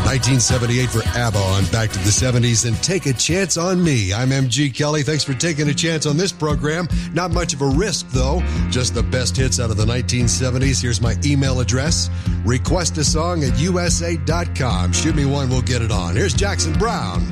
1978 for ABBA on Back to the 70s and Take a Chance on Me. I'm MG Kelly. Thanks for taking a chance on this program. Not much of a risk, though. Just the best hits out of the 1970s. Here's my email address. Request a song at USA.com. Shoot me one, we'll get it on. Here's Jackson Browne.